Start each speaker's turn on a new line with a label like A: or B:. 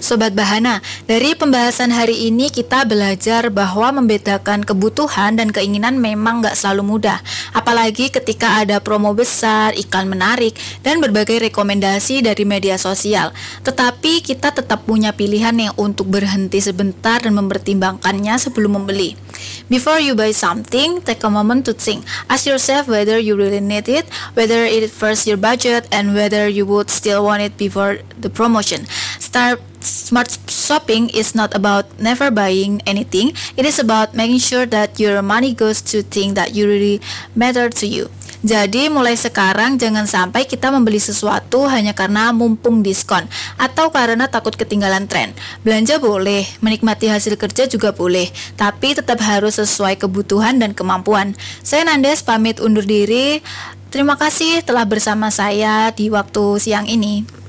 A: Sobat Bahana, dari pembahasan hari ini kita belajar bahwa membedakan kebutuhan dan keinginan memang nggak selalu mudah. Apalagi ketika ada promo besar, iklan menarik, dan berbagai rekomendasi dari media sosial. Tetapi kita tetap punya pilihan yang untuk berhenti sebentar dan mempertimbangkannya sebelum membeli. Before you buy something, take a moment to think. Ask yourself whether you really need it, whether it fits your budget, and whether you would still want it before the promotion. Smart shopping is not about never buying anything. It is about making sure that your money goes to things that you really matter to you. Jadi mulai sekarang jangan sampai kita membeli sesuatu hanya karena mumpung diskon atau karena takut ketinggalan tren. Belanja boleh, menikmati hasil kerja juga boleh, tapi tetap harus sesuai kebutuhan dan kemampuan. Saya Nandes pamit undur diri. Terima kasih telah bersama saya di waktu siang ini.